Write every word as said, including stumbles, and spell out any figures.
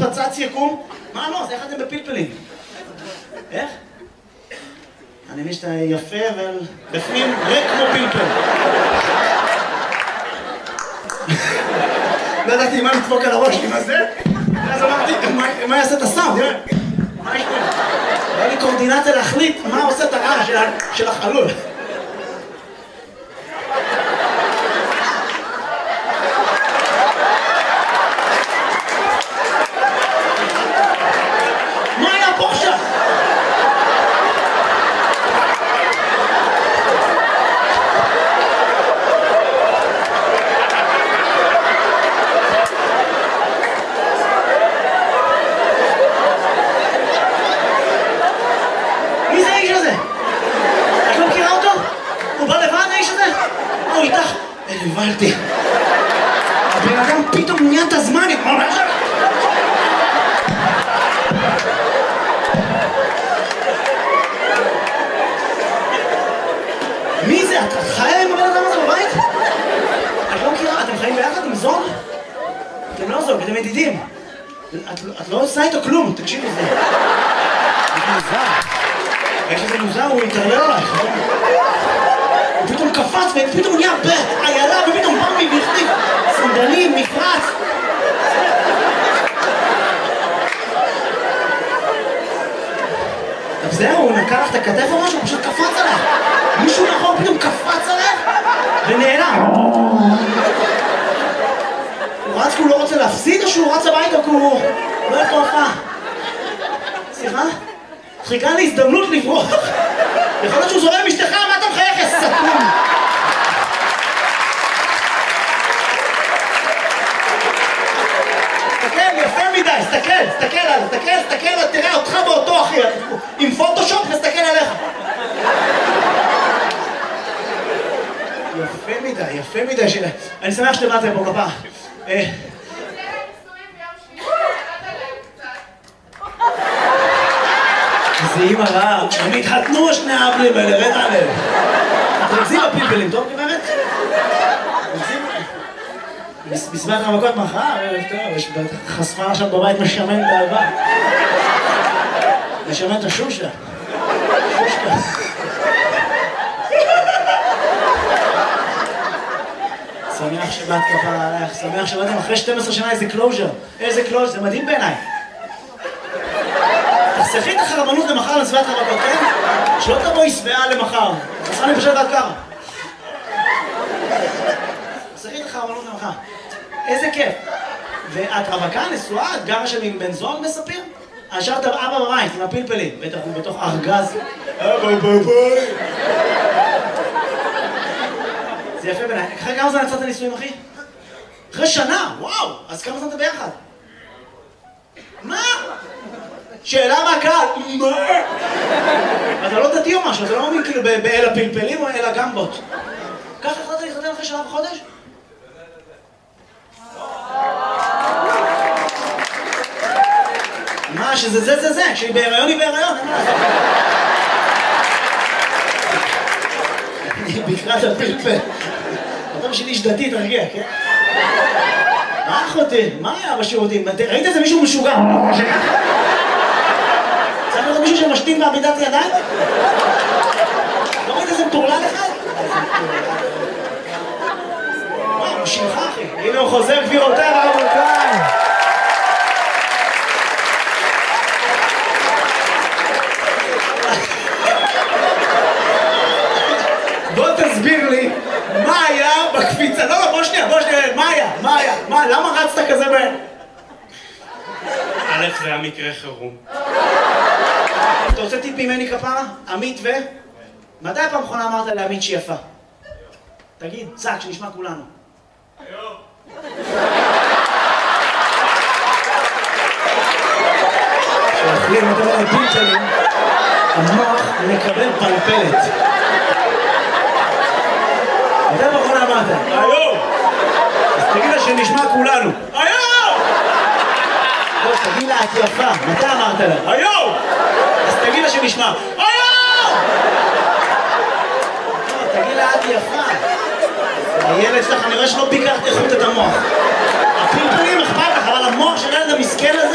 פצץ יקום? מה לא? זה איך אתם בפלפלים? איך? אני מבין שאתה יפה, אבל בפנים ריק כמו פלפל. לא ידעתי מה לדפוק על הראש לי, מה זה? ואז אמרתי, מה יעשה את הסאונד? מה יש פה? היה לי קורדינציה להחליט מה עושה את הרעש של החלול. מה היה פה עכשיו? מי זה האיש הזה? את לא מכירה אותו? הוא בא לבד האיש הזה? מה הוא איתך? הבנתי. הבן אדם פתאום נהיה את הזמן. מי זה? את חיה עם הבן אדם הזה בבית? את לא מכירה? אתם חיים ביחד עם זוג? אתם לא זוג, אתם ידידים. את לא עושה איתו כלום, תקשיבי לזה. זה מוזר. יש איזה מוזר, הוא יתערלל עלייך. הוא פתאום קפץ ופתאום נהיה איילה ופתאום בא מבכתיב. סנדלים, מפרץ. אז זהו, הוא נקע לך את הכתף או משהו, הוא פשוט קפץ עליך. מישהו נכון פתאום קפץ עליך ונעלם. הוא רץ כי הוא לא רוצה להפסיד או שהוא רץ הביתה כי הוא לא הולך להופעה? סליחה? חיכה לי הזדמנות לברוח. יכול להיות שהוא זורם עם אשתך, מה אתה מחייך, יא סתום? תסתכל, יפה מדי, תסתכל, תסתכל עליו, תסתכל, תסתכל, תראה אותך באותו אחי, עם פוטושופ נסתכל עליך. יפה מדי, יפה מדי שלה. אני שמח שאתם באתם פה כפה. זה אימא רעה, הם התחתנו שני האבלים האלה, רד עליהם. אתם רצים בפלפלים, טוב גברת? בסביבת המכות מחר, ערב טוב, יש חשפה עכשיו בבית משמן את האהבה. משמן את השושה. שושקה. שמח שבאת כפרה עלייך, שמח שבאתם אחרי שתים עשרה שנה איזה קלוז'ר. איזה קלוז'ר, זה מדהים בעיניי. תחסכי את החרבנות למחר לסביבת המכות, כן? שלא תבואי שבעה למחר. תחסכי לי פשוט עד ככה. תחסכי את החרבנות למחר. איזה כיף. ואת רווקה, נשואה, את גרה שם עם בן זוג מספיר? השארת אבא בבית עם הפלפלים, בטח הוא בתוך ארגז. אבא בבית. זה יפה בעיניי. אחרי כמה זמן יצאת נישואים, אחי? אחרי שנה, וואו! אז כמה זמן אתה ביחד? מה? שאלה מהקהל, מה? אתה לא דתי או משהו, אתה לא מאמין כאילו באל הפלפלים או אל הגמבות. ככה החלטת להתחתן אחרי שנה וחודש? מה, שזה זה זה זה, שהיא בהיריון היא בהיריון, אין מה לעשות. אני בקרת הפלפל. אתה בשביל איש דתי, תרגיע, כן? מה אחותי? מה היה בשירותים? ראית איזה מישהו משוגע? צריך לראות מישהו שמשתין בעמידת ידיים? לא ראית איזה מטורלל אחד? וואי, הוא שלך אחי. הנה הוא חוזר גבירותיי ורבותיי. בוא תסביר לי מה היה בקפיצה. לא, לא, בוא שנייה, בוא שנייה. מה היה? מה היה? מה? למה רצת כזה בהם? א', זה היה מקרה חירום. אתה רוצה טיפ ממני כפרה? עמית ו? מתי הפעם האחרונה אמרת לעמית שהיא יפה? תגיד, צעק, שנשמע כולנו. היום. כשאוכלים את הלפים שלי, המוח מקבל פלפלת. מתי הפעם האחרונה אמרת? היום! אז תגיד לה שנשמע כולנו. היום! לא, תגיד לה, את יפה. מתי אמרת לה? היום! אז תגיד לה שנשמע. היום! לא, תגיד לה, את יפה. הילד שלך, אני רואה שלא ביקרת איכות את המוח. הפלפלים אכפת לך, אבל המוח של הילד המסכן הזה